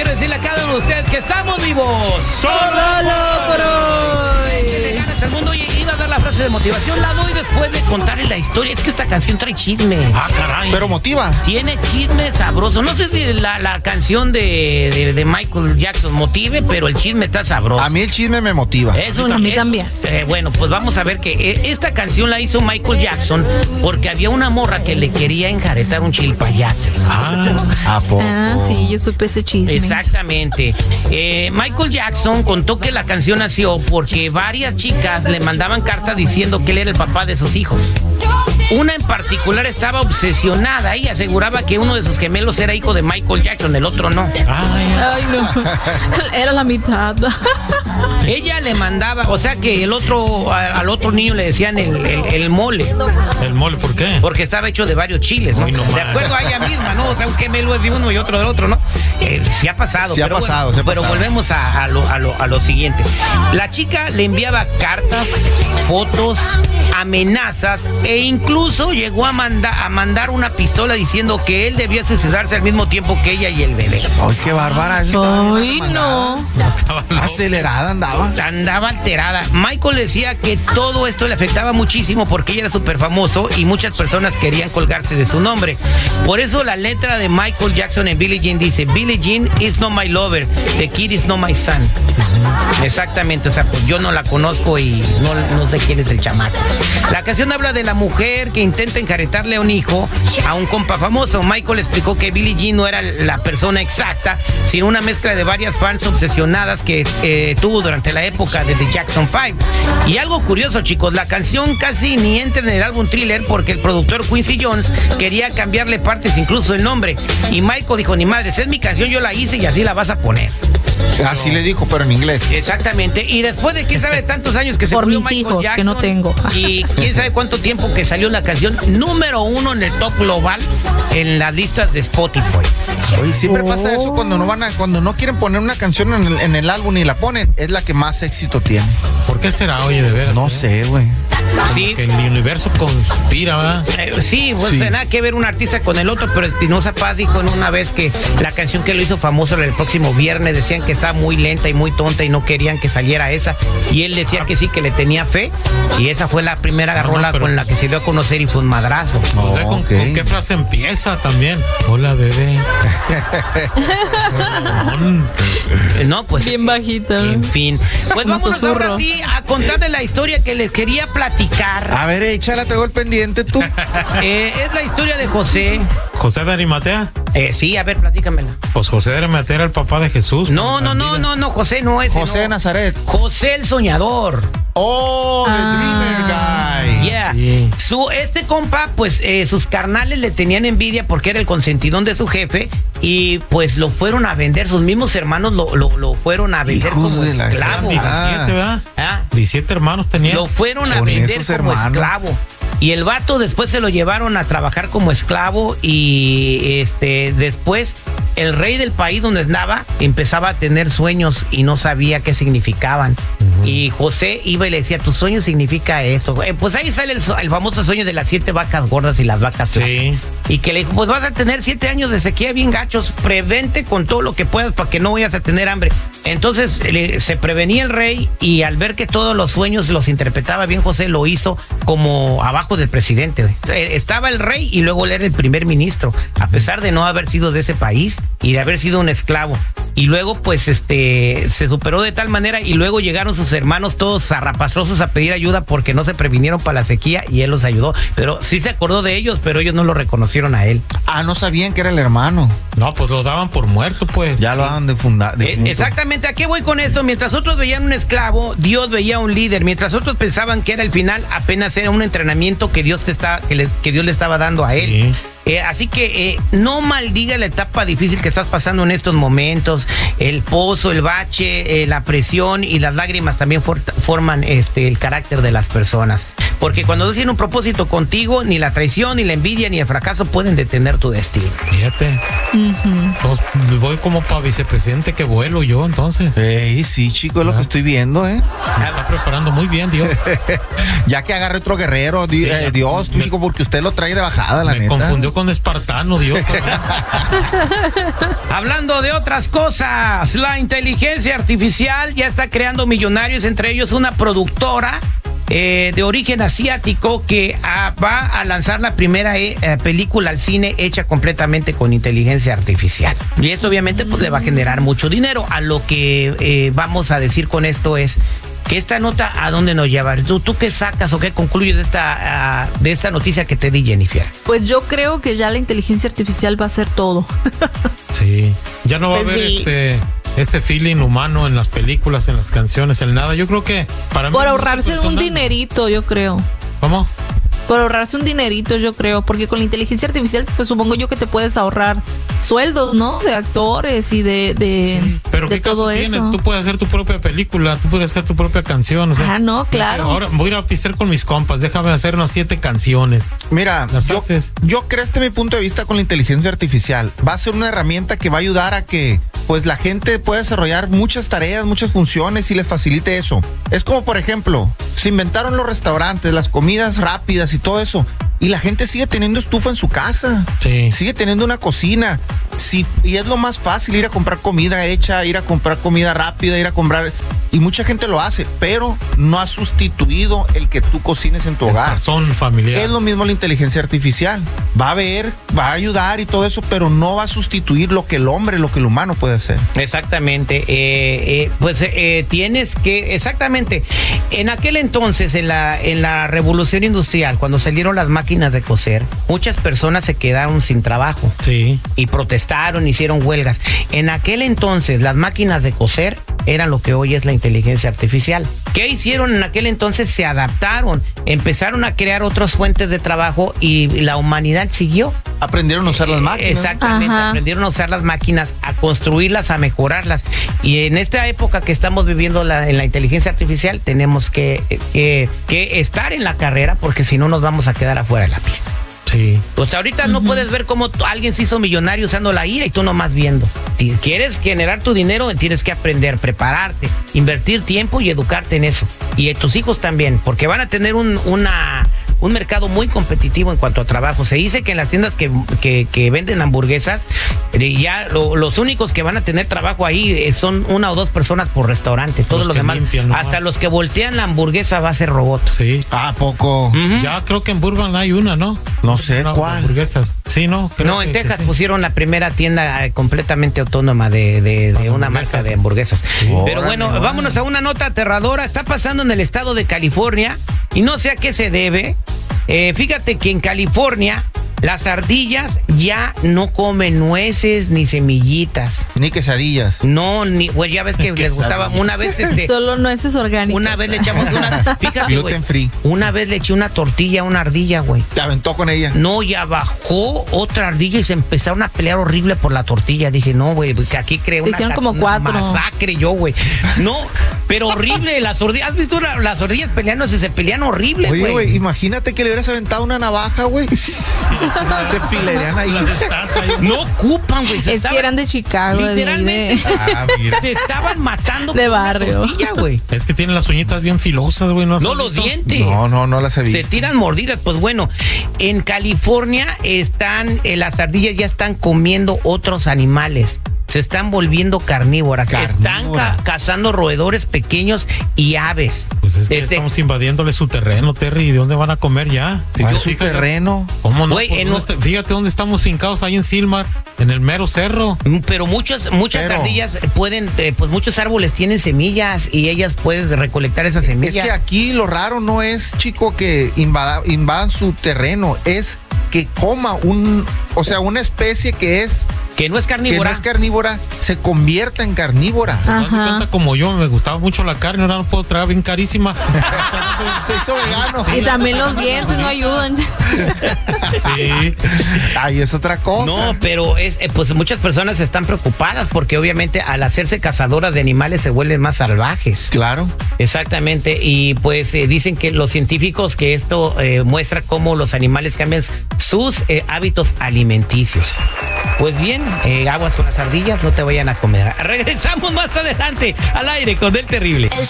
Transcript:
quiero decirle a cada uno de ustedes que estamos vivos. Solo por hoy. El mundo iba a dar la frase de motivación, la doy después de contarles la historia. Es que esta canción trae chisme. Ah, caray. Pero motiva. Tiene chisme sabroso. No sé si la canción de Michael Jackson motive, pero el chisme está sabroso. A mí el chisme me motiva. A mí también. Bueno, pues vamos a ver que esta canción la hizo Michael Jackson porque había una morra que le quería enjaretar un chilpayazo. ¿A poco? Ah, sí, yo supe ese chisme. Exactamente. Michael Jackson contó que la canción nació porque varias chicas le mandaban cartas diciendo que él era el papá de sus hijos. Una en particular estaba obsesionada y aseguraba que uno de sus gemelos era hijo de Michael Jackson, el otro no. Ay, no. Era la mitad. Ella le mandaba, o sea que al otro niño le decían el mole. ¿El mole por qué? Porque estaba hecho de varios chiles, ¿no? De acuerdo a ella misma, ¿no? O sea, un gemelo es de uno y otro del otro, ¿no? Sí ha pasado. Sí ha pasado. Pero volvemos a lo siguiente. La chica le enviaba cartas, fotos, amenazas e incluso llegó a mandar una pistola diciendo que él debía suicidarse al mismo tiempo que ella y el bebé. Ay, qué bárbara. Ay, no. Acelerada andaba. Andaba alterada. Michael decía que todo esto le afectaba muchísimo porque ella era súper famoso y muchas personas querían colgarse de su nombre. Por eso la letra de Michael Jackson en Billie Jean dice: Billie Jean is not my lover, the kid is not my son. Exactamente, o sea, pues yo no la conozco y no sé quién es el chamaco. La canción habla de la mujer que intenta enjaretarle a un hijo a un compa famoso. Michael explicó que Billie Jean no era la persona exacta, sino una mezcla de varias fans obsesionadas que tuvo durante la época de The Jackson 5. Y algo curioso, chicos, la canción casi ni entra en el álbum Thriller porque el productor Quincy Jones quería cambiarle partes, incluso el nombre. Y Michael dijo: ni madre, esa es mi canción, yo la hice y así la vas a poner. Así le dijo, pero en inglés. Exactamente. Y después de quién sabe tantos años que se por murió mis Michael hijos, Jackson, que no tengo. Y quién sabe cuánto tiempo que salió la canción número 1 en el top global en las listas de Spotify. Oye, siempre pasa eso cuando no quieren poner una canción en el álbum y la ponen, es la que más éxito tiene. ¿Por qué será, oye, de veras? No sé, güey. Sí. Que el universo conspira, ¿verdad? Sí, pues nada que ver un artista con el otro, pero Espinosa Paz dijo en una vez que la canción que lo hizo famoso era el próximo viernes. Decían que estaba muy lenta y muy tonta y no querían que saliera esa. Y él decía que sí, que le tenía fe. Y esa fue la primera rola con la que se dio a conocer y fue un madrazo. ¿Con qué frase empieza también? Hola, bebé. No, pues. Bien bajita. En fin. Pues Como vámonos susurro. ahora sí a contarles la historia que les quería platicar. A ver, échala, traigo el pendiente tú. Es la historia de José. ¿José de Arimatea? Sí, a ver, platícamela. Pues José de Arimatea era el papá de Jesús. No, José no es. José de Nazaret. José el soñador. Oh, the Dreamer Guy. Yeah. Sí. Este compa, pues sus carnales le tenían envidia porque era el consentidón de su jefe y pues lo fueron a vender, sus mismos hermanos lo fueron a vender Hijos como de la esclavo. 17, ¿verdad? 17 hermanos tenían. Lo fueron a Son vender esos como hermanos. esclavo. Y el vato después se lo llevaron a trabajar como esclavo y después el rey del país donde andaba empezaba a tener sueños y no sabía qué significaban. Y José iba y le decía: tu sueño significa esto. Pues ahí sale el famoso sueño de las 7 vacas gordas y las vacas flacas. Sí. Y que le dijo: pues vas a tener 7 años de sequía bien gachos, prevente con todo lo que puedas para que no vayas a tener hambre. Entonces se prevenía el rey y al ver que todos los sueños los interpretaba bien José, lo hizo como abajo del presidente. O sea, estaba el rey y luego él era el primer ministro, a pesar de no haber sido de ese país y de haber sido un esclavo. Y luego pues se superó de tal manera y luego llegaron sus hermanos todos zarrapastrosos a pedir ayuda porque no se previnieron para la sequía y él los ayudó. Pero sí se acordó de ellos, pero ellos no lo reconocieron a él. Ah, no sabían que era el hermano. No, pues lo daban por muerto, pues. Ya lo daban de fundar. Exactamente, ¿a qué voy con esto? Mientras otros veían un esclavo, Dios veía un líder. Mientras otros pensaban que era el final, apenas era un entrenamiento que Dios le estaba dando a él. Sí. Así que no maldiga la etapa difícil que estás pasando en estos momentos. El pozo, el bache, la presión y las lágrimas también forman el carácter de las personas. porque cuando Dios tiene un propósito contigo, ni la traición, ni la envidia, ni el fracaso pueden detener tu destino. Fíjate. Entonces, voy como para vicepresidente que vuelo yo, entonces. Sí, chico, es lo que estoy viendo, Me está preparando muy bien, Dios. Ya que agarre otro guerrero, Dios, tú, chico, porque usted lo trae de bajada, la neta. Me confundió con espartano, Dios. Hablando de otras cosas, la inteligencia artificial ya está creando millonarios, entre ellos una productora de origen asiático que va a lanzar la primera película al cine hecha completamente con inteligencia artificial. Y esto obviamente pues le va a generar mucho dinero. A lo que vamos a decir con esto es que esta nota, ¿a dónde nos lleva? ¿Tú qué sacas o qué concluyes de esta noticia que te di, Jennifer? Pues yo creo que ya la inteligencia artificial va a hacer todo. Sí, ya no va a haber este feeling humano en las películas, en las canciones, en nada. Yo creo que para mí... Por ahorrarse un dinerito, yo creo. ¿Cómo? Por ahorrarse un dinerito, yo creo, porque con la inteligencia artificial, pues supongo yo que te puedes ahorrar sueldos, ¿no? De actores y de Pero de ¿qué caso todo tiene? eso. Tú puedes hacer tu propia película, tú puedes hacer tu propia canción. O sea, no, claro. Ahora voy a ir a pistear con mis compas, déjame hacer unas 7 canciones. Mira, yo creo mi punto de vista con la inteligencia artificial. Va a ser una herramienta que va a ayudar a que pues la gente pueda desarrollar muchas tareas, muchas funciones y les facilite eso. Es como, por ejemplo, se inventaron los restaurantes, las comidas rápidas y todo eso. Y la gente sigue teniendo estufa en su casa. Sí. Sigue teniendo una cocina. Sí, y es lo más fácil ir a comprar comida hecha, ir a comprar comida rápida, ir a comprar... Y mucha gente lo hace, pero no ha sustituido el que tú cocines en tu hogar. Sazón familiar. Es lo mismo la inteligencia artificial. Va a ayudar y todo eso, pero no va a sustituir lo que el hombre, lo que el humano puede hacer. Exactamente. Tienes que... Exactamente. En aquel entonces, en la revolución industrial, cuando salieron las máquinas de coser, muchas personas se quedaron sin trabajo. Sí. Y protestaron, hicieron huelgas. En aquel entonces, las máquinas de coser eran lo que hoy es la inteligencia artificial. ¿Qué hicieron en aquel entonces? Se adaptaron, empezaron a crear otras fuentes de trabajo y la humanidad siguió. Aprendieron a usar las máquinas. Exactamente, aprendieron a usar las máquinas, a construirlas, a mejorarlas. Y en esta época que estamos viviendo en la inteligencia artificial, tenemos que estar en la carrera, porque si no nos vamos a quedar afuera de la pista. Sí. Pues ahorita no puedes ver cómo alguien se hizo millonario usando la IA y tú nomás viendo. Si quieres generar tu dinero, tienes que aprender, prepararte, invertir tiempo y educarte en eso. Y tus hijos también, porque van a tener un mercado muy competitivo en cuanto a trabajo. Se dice que en las tiendas que venden hamburguesas, ya los únicos que van a tener trabajo ahí son 1 o 2 personas por restaurante. Todos los demás, hasta los que voltean la hamburguesa va a ser robot. Sí. ¿A poco? Ya creo que en Burbank hay una, ¿no? No sé cuál. Hamburguesas. Sí, ¿no? No, en Texas pusieron la primera tienda completamente autónoma de una marca de hamburguesas. Sí. Pero bueno, vámonos a una nota aterradora. Está pasando en el estado de California y no sé a qué se debe. Fíjate que en California las ardillas ya no comen nueces ni semillitas. Ni quesadillas. No, güey, ya ves que les gustaba una vez Solo nueces orgánicas. Una vez le echamos una... Fíjate, gluten free. Una vez le eché una tortilla a una ardilla, güey. ¿Te aventó con ella? No, ya bajó otra ardilla y se empezaron a pelear horrible por la tortilla. Dije, no, güey, que aquí creo una masacre yo, güey. No, pero horrible. Las ardillas, ¿has visto las ardillas peleándose? Se pelean horrible, güey. Oye, güey, imagínate que le hubieras aventado una navaja, güey. Se filerean ahí. No ocupan, güey. Es que eran de Chicago. Literalmente. Se estaban matando de barrio. Tortilla, güey. Es que tienen las uñitas bien filosas, güey. No los dientes. No las he visto. Se tiran mordidas. Pues bueno, en California las ardillas ya están comiendo otros animales. Se están volviendo carnívoras. Están cazando roedores pequeños y aves. Pues es que estamos invadiéndole su terreno, Terry. ¿Y de dónde van a comer ya? Si su terreno. ¿Cómo no? Wey, fíjate dónde estamos fincados, ahí en Silmar, en el mero cerro. Pero muchas ardillas pueden, pues muchos árboles tienen semillas y ellas pueden recolectar esas semillas. Es que aquí lo raro no es, chico, que invadan su terreno, es que coma una especie que es que no es carnívora, se convierta en carnívora. Pues haz de cuenta como yo, me gustaba mucho la carne, ahora no puedo traer bien carísima. Se hizo vegano. Y también los dientes no ayudan. Sí. Ay, es otra cosa. No, pero pues muchas personas están preocupadas porque obviamente al hacerse cazadoras de animales se vuelven más salvajes. Claro. Exactamente, y pues dicen que los científicos que esto muestra cómo los animales cambian sus hábitos alimenticios. Pues bien, aguas con las ardillas, no te vayan a comer. Regresamos más adelante al aire con El Terrible.